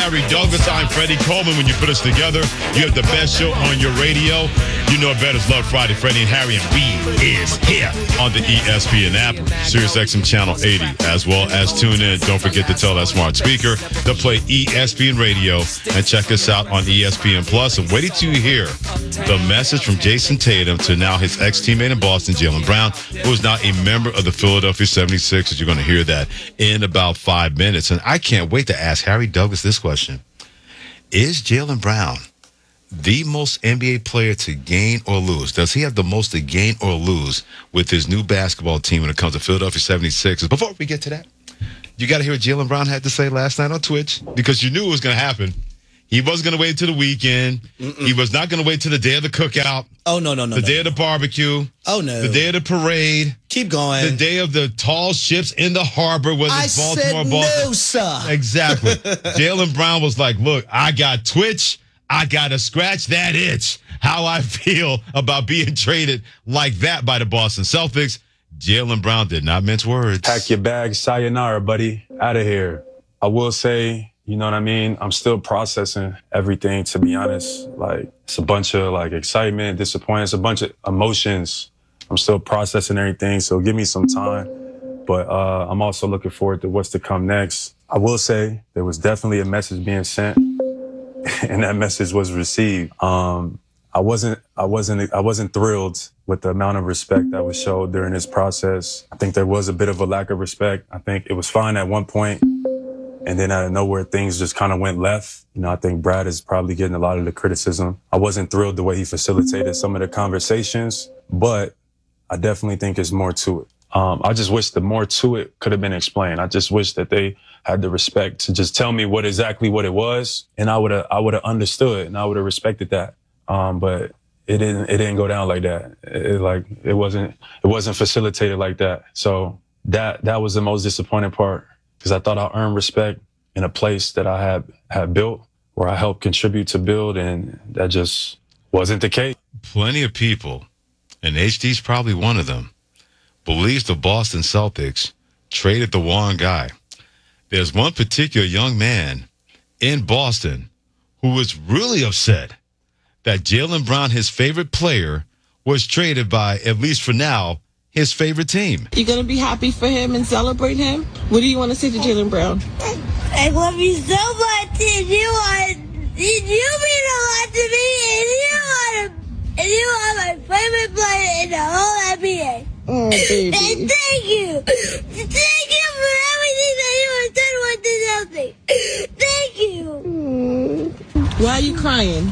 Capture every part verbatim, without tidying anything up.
Harry Douglas. I'm Freddie Coleman. When you put us together, you have the best show on your radio. You know it better as Love Friday. Freddie and Harry, and we is here on the E S P N app, SiriusXM Channel eighty, as well as tune in. Don't forget to tell that smart speaker to play E S P N Radio and check us out on E S P N Plus. And waiting to hear the message from Jason Tatum to now his ex-teammate in Boston, Jaylen Brown, who is now a member of the Philadelphia seventy-sixers. You're going to hear that in about five minutes. And I can't wait to ask Harry Douglas this question. Is Jaylen Brown the most N B A player to gain or lose? Does he have the most to gain or lose with his new basketball team when it comes to Philadelphia seventy-sixers? Before we get to that, you got to hear what Jaylen Brown had to say last night on Twitch, because you knew it was going to happen. He wasn't going to wait until the weekend. Mm-mm. He was not going to wait till the day of the cookout. Oh, no, no, no. The no, day no. of the barbecue. Oh, no. The day of the parade. Keep going. The day of the tall ships in the harbor. Was I it Baltimore, said Baltimore? no, sir. Exactly. Jaylen Brown was like, look, I got Twitch. I got to scratch that itch. How I feel about being traded like that by the Boston Celtics. Jaylen Brown did not mince words. Pack your bags, sayonara, buddy. Out of here. I will say, you know what I mean? I'm still processing everything, to be honest. Like, it's a bunch of, like, excitement, disappointment. It's a bunch of emotions. I'm still processing everything, so give me some time. But uh, I'm also looking forward to what's to come next. I will say there was definitely a message being sent, and that message was received. Um, I wasn't, I wasn't, I wasn't thrilled with the amount of respect that was showed during this process. I think there was a bit of a lack of respect. I think it was fine at one point, and then out of nowhere, things just kind of went left. You know, I think Brad is probably getting a lot of the criticism. I wasn't thrilled the way he facilitated some of the conversations, but I definitely think there's more to it. Um, I just wish the more to it could have been explained. I just wish that they had the respect to just tell me what exactly what it was, and I would have, I would have understood, and I would have respected that. Um, but it didn't, it didn't go down like that. It, it like, it wasn't, it wasn't facilitated like that. So that, that was the most disappointing part, because I thought I earned respect in a place that I had, had built, where I helped contribute to build, and that just wasn't the case. Plenty of people, and H D's probably one of them, believes the Boston Celtics traded the wrong guy. There's one particular young man in Boston who was really upset that Jaylen Brown, his favorite player, was traded by, at least for now, his favorite team. You going to be happy for him and celebrate him? What do you want to say to Jaylen Brown? I love you so much, and you are, you mean a lot to me, and you are, and you are my favorite player in the whole N B A. Oh, baby. And thank you. Thank you for everything that you have done with the Celtics. Thank you. Mm. Why are you crying?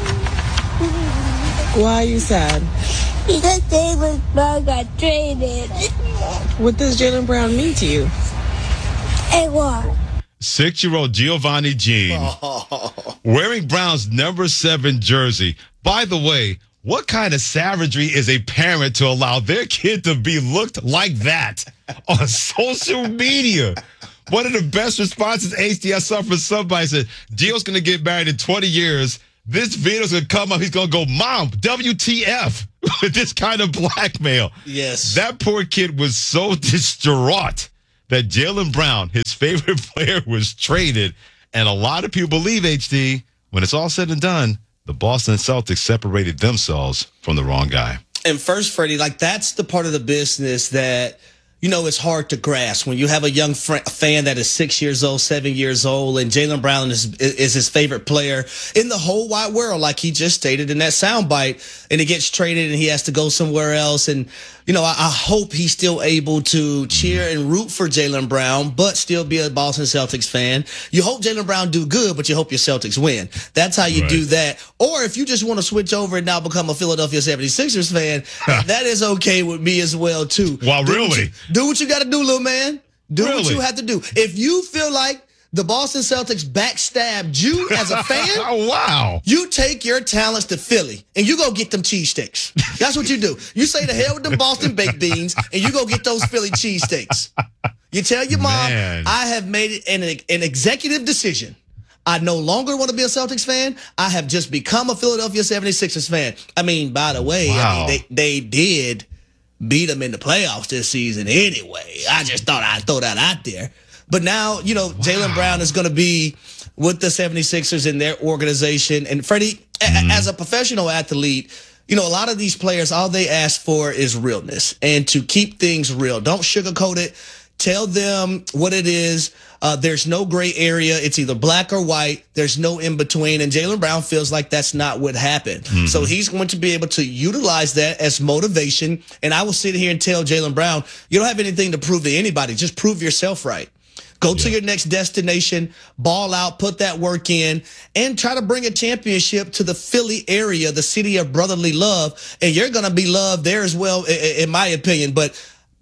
Why are you sad? Because Jaylen Brown got traded. What does Jaylen Brown mean to you? And what? Six-year-old Giovanni Jean oh. wearing Brown's number seven jersey. By the way, what kind of savagery is a parent to allow their kid to be looked like that on social media? One of the best responses H D I saw from somebody said, Gio's going to get married in twenty years. This video's going to come up. He's going to go, Mom, W T F with this kind of blackmail. Yes. That poor kid was so distraught that Jaylen Brown, his favorite player, was traded. And a lot of people believe, H D, when it's all said and done, the Boston Celtics separated themselves from the wrong guy. And first, Freddie, like, that's the part of the business that, you know, it's hard to grasp when you have a young fr- fan that is six years old, seven years old, and Jaylen Brown is is his favorite player in the whole wide world, like he just stated in that soundbite, and he gets traded and he has to go somewhere else. And, you know, I, I hope he's still able to cheer and root for Jaylen Brown, but still be a Boston Celtics fan. You hope Jaylen Brown do good, but you hope your Celtics win. That's how you right. do that. Or if you just want to switch over and now become a Philadelphia seventy-sixers fan, that is okay with me as well, too. Wow, do really? What you, do what you got to do, little man. Do really? what you have to do. If you feel like the Boston Celtics backstabbed you as a fan, oh, wow. You take your talents to Philly and you go get them cheese sticks. That's what you do. You say the hell with them Boston baked beans and you go get those Philly cheese sticks. You tell your mom, Man. I have made it an, an executive decision. I no longer want to be a Celtics fan. I have just become a Philadelphia seventy-sixers fan. I mean, by the way, wow. I mean, they, they did beat them in the playoffs this season anyway. I just thought I'd throw that out there. But now, you know, wow. Jaylen Brown is going to be with the seventy-sixers and their organization. And Freddie, mm-hmm. a- as a professional athlete, you know, a lot of these players, all they ask for is realness and to keep things real. Don't sugarcoat it. Tell them what it is. Uh, there's no gray area. It's either black or white. There's no in between. And Jaylen Brown feels like that's not what happened. Mm-hmm. So he's going to be able to utilize that as motivation. And I will sit here and tell Jaylen Brown, you don't have anything to prove to anybody. Just prove yourself right. Go yeah. to your next destination, ball out, put that work in, and try to bring a championship to the Philly area, the city of brotherly love. And you're going to be loved there as well, in my opinion. But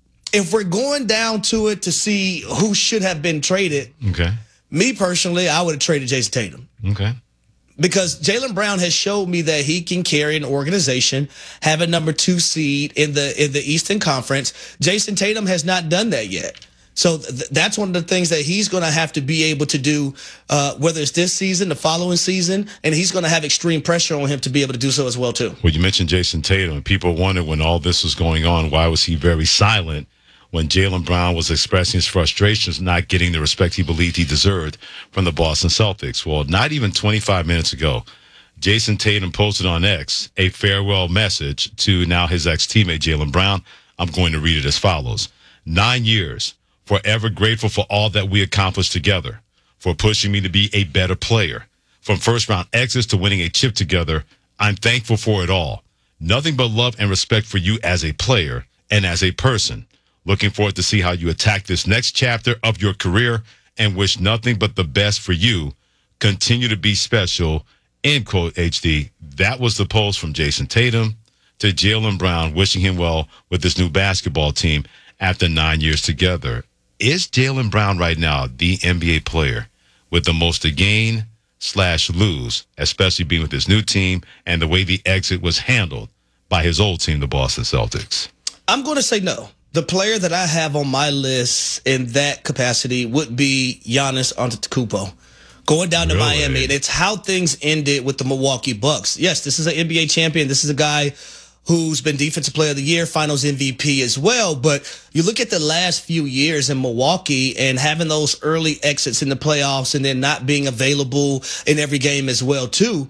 if we're going down to it to see who should have been traded, okay. me personally, I would have traded Jason Tatum. Okay. Because Jaylen Brown has showed me that he can carry an organization, have a number two seed in the in the Eastern Conference. Jason Tatum has not done that yet. So th- that's one of the things that he's going to have to be able to do, uh, whether it's this season, the following season, and he's going to have extreme pressure on him to be able to do so as well, too. Well, you mentioned Jason Tatum. People wondered when all this was going on, why was he very silent when Jaylen Brown was expressing his frustrations not getting the respect he believed he deserved from the Boston Celtics? Well, not even twenty-five minutes ago, Jason Tatum posted on X a farewell message to now his ex-teammate Jaylen Brown. I'm going to read it as follows. Nine years. Forever grateful for all that we accomplished together, for pushing me to be a better player. From first-round exits to winning a chip together, I'm thankful for it all. Nothing but love and respect for you as a player and as a person. Looking forward to see how you attack this next chapter of your career and wish nothing but the best for you. Continue to be special, end quote, H D. That was the post from Jason Tatum to Jaylen Brown, wishing him well with this new basketball team after nine years together. Is Jaylen Brown right now the N B A player with the most to gain slash lose, especially being with his new team and the way the exit was handled by his old team, the Boston Celtics? I'm going to say no. The player that I have on my list in that capacity would be Giannis Antetokounmpo. Going down to Really? Miami, and it's how things ended with the Milwaukee Bucks. Yes, this is an N B A champion. This is a guy who's been Defensive Player of the Year, Finals M V P as well. But you look at the last few years in Milwaukee and having those early exits in the playoffs and then not being available in every game as well, too.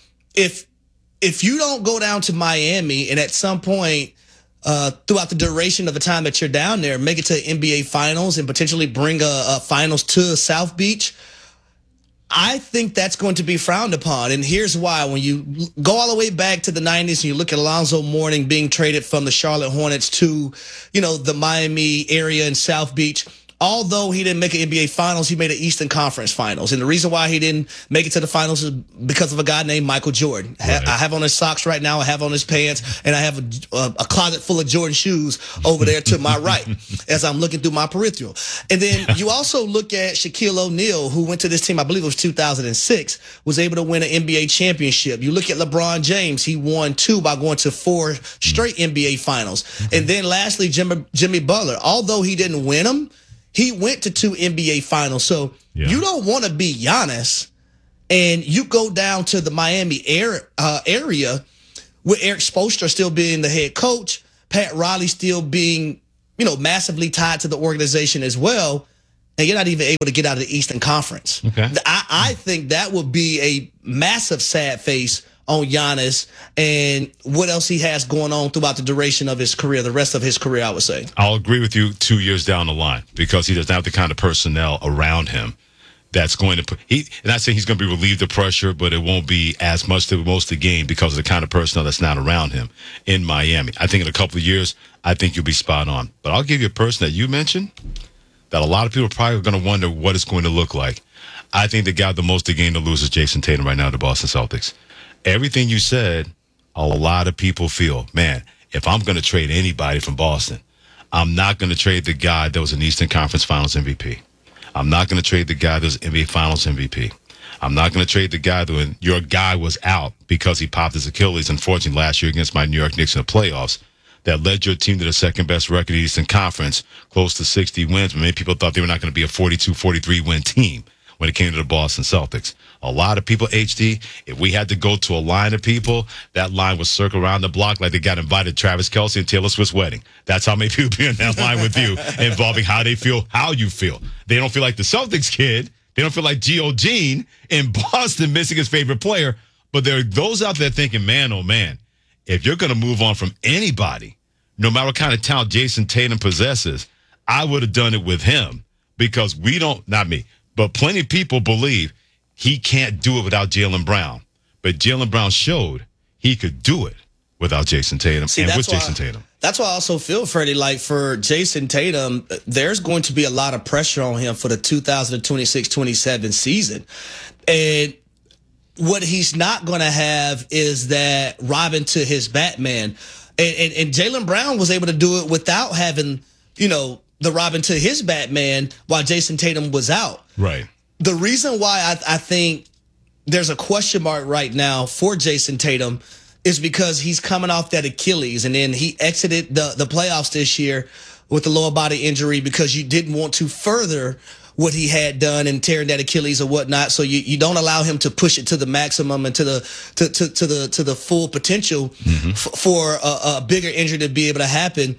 If if you don't go down to Miami and at some point uh, throughout the duration of the time that you're down there, make it to N B A Finals and potentially bring a, a Finals to South Beach, I think that's going to be frowned upon. And here's why. When you go all the way back to the nineties and you look at Alonzo Mourning being traded from the Charlotte Hornets to, you know, the Miami area in South Beach, although he didn't make an N B A Finals, he made an Eastern Conference Finals. And the reason why he didn't make it to the Finals is because of a guy named Michael Jordan. Right. I have on his socks right now. I have on his pants. And I have a, a, a closet full of Jordan shoes over there to my right as I'm looking through my peripheral. And then you also look at Shaquille O'Neal, who went to this team, I believe it was two thousand six, was able to win an N B A championship. You look at LeBron James. He won two by going to four straight N B A Finals. Okay. And then lastly, Jimmy, Jimmy Butler. Although he didn't win them, he went to two N B A Finals. So yeah. you don't want to be Giannis and you go down to the Miami air, uh, area with Eric Spoelstra still being the head coach, Pat Riley still being, you know, massively tied to the organization as well, and you're not even able to get out of the Eastern Conference. Okay. I, I think that would be a massive sad face on Giannis and what else he has going on throughout the duration of his career, the rest of his career, I would say. I'll agree with you two years down the line because he doesn't have the kind of personnel around him that's going to put – he. And not saying he's going to be relieved of pressure, but it won't be as much to most of the game because of the kind of personnel that's not around him in Miami. I think in a couple of years, I think you'll be spot on. But I'll give you a person that you mentioned that a lot of people are probably going to wonder what it's going to look like. I think the guy with the most to gain to lose is Jason Tatum right now, the Boston Celtics. Everything you said, a lot of people feel, man, if I'm going to trade anybody from Boston, I'm not going to trade the guy that was an Eastern Conference Finals M V P. I'm not going to trade the guy that was N B A Finals M V P. I'm not going to trade the guy that when your guy was out because he popped his Achilles, unfortunately, last year against my New York Knicks in the playoffs, that led your team to the second best record in the Eastern Conference, close to sixty wins. But many people thought they were not going to be a forty-two, forty-three win team when it came to the Boston Celtics. A lot of people, H D, if we had to go to a line of people, that line would circle around the block like they got invited to Travis Kelce and Taylor Swift's wedding. That's how many people be in that line with you, involving how they feel, how you feel. They don't feel like the Celtics kid They don't feel like Gio Gene in Boston missing his favorite player. But there are those out there thinking, man, oh, man, if you're going to move on from anybody, no matter what kind of talent Jason Tatum possesses, I would have done it with him because we don't, not me, but plenty of people believe he can't do it without Jaylen Brown. But Jaylen Brown showed he could do it without Jason Tatum See, and that's with Jason why, Tatum. That's why I also feel, Freddie, like for Jason Tatum, there's going to be a lot of pressure on him for the two thousand twenty-six twenty-seven season. And what he's not going to have is that Robin to his Batman. And, and, and Jaylen Brown was able to do it without having, you know, the Robin to his Batman while Jason Tatum was out. Right. The reason why I, I think there's a question mark right now for Jason Tatum is because he's coming off that Achilles, and then he exited the, the playoffs this year with the lower body injury because you didn't want to further what he had done and tearing that Achilles or whatnot. So you, you don't allow him to push it to the maximum and to the to to, to the to the full potential mm-hmm. f- for a, a bigger injury to be able to happen.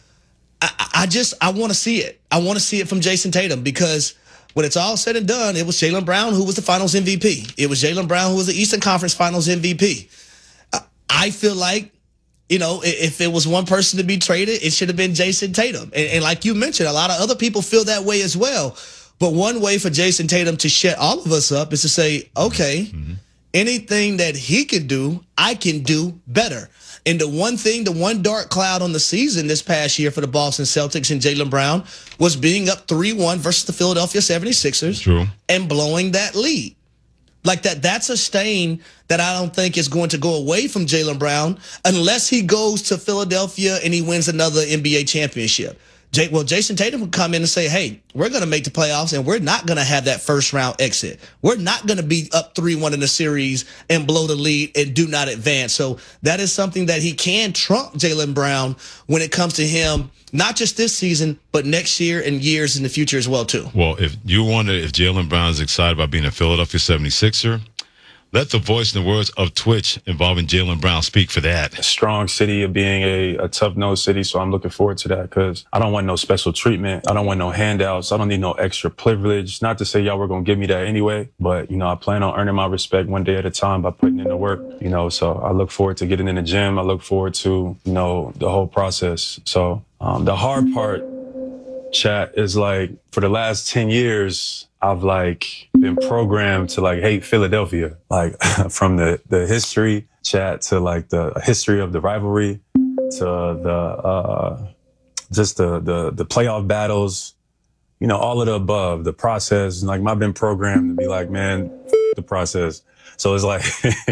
I, I just I want to see it. I want to see it from Jason Tatum because when it's all said and done, it was Jaylen Brown who was the Finals M V P. It was Jaylen Brown who was the Eastern Conference Finals M V P. I, I feel like, you know, if it was one person to be traded, it should have been Jason Tatum. And, and like you mentioned, a lot of other people feel that way as well. But one way for Jason Tatum to shut all of us up is to say, okay, mm-hmm. anything that he can do, I can do better. And the one thing, the one dark cloud on the season this past year for the Boston Celtics and Jaylen Brown was being up three one versus the Philadelphia seventy-sixers True. and blowing that lead. Like that, that's a stain that I don't think is going to go away from Jaylen Brown unless he goes to Philadelphia and he wins another N B A championship. Jay, well, Jason Tatum would come in and say, hey, we're going to make the playoffs and we're not going to have that first round exit. We're not going to be up three one in the series and blow the lead and do not advance. So that is something that he can trump Jaylen Brown when it comes to him, not just this season, but next year and years in the future as well, too. Well, if you wonder if Jaylen Brown is excited about being a Philadelphia seventy-sixer, let the voice and the words of Twitch involving Jaylen Brown speak for that. A strong city of being a, a tough-nosed city, so I'm looking forward to that because I don't want no special treatment. I don't want no handouts. I don't need no extra privilege. Not to say y'all were going to give me that anyway, but, you know, I plan on earning my respect one day at a time by putting in the work, you know, so I look forward to getting in the gym. I look forward to, you know, the whole process. So um, the hard part, chat, is like for the last ten years, I've like been programmed to like hate Philadelphia, like from the, the history chat to like the history of the rivalry to the, uh, just the, the, the playoff battles, you know, all of the above, the process. Like I've been programmed to be like, man, f- the process. So it's like,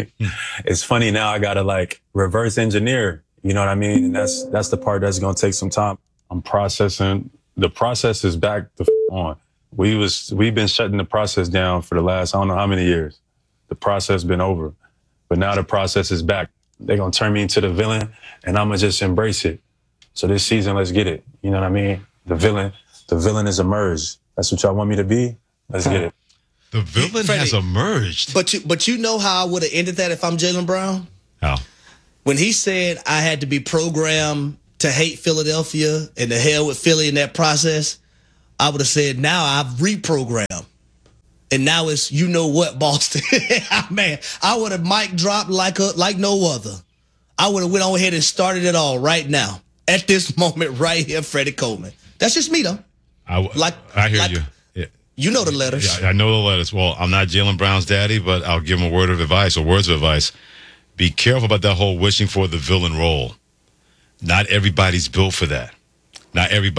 it's funny now I gotta like reverse engineer, you know what I mean? And that's, that's the part that's going to take some time. I'm processing. The process is back the f- on. We was, we've been shutting the process down for the last, I don't know how many years. The process been over, but now the process is back. They're going to turn me into the villain and I'm going to just embrace it. So this season, let's get it. You know what I mean? The villain, the villain has emerged. That's what y'all want me to be? Let's get it. The villain Freddie, has emerged. But you, but you know how I would have ended that if I'm Jaylen Brown? How? When he said I had to be programmed to hate Philadelphia and the hell with Philly in that process, I would have said, now I've reprogrammed. And now it's, you know what, Boston. Man, I would have mic dropped like a, like no other. I would have went on ahead and started it all right now. At this moment right here, Freddie Coleman. That's just me, though. I, like, I hear like, you. Yeah. You know the letters. Yeah, I know the letters. Well, I'm not Jaylen Brown's daddy, but I'll give him a word of advice or words of advice. Be careful about that whole wishing for the villain role. Not everybody's built for that. Not everybody.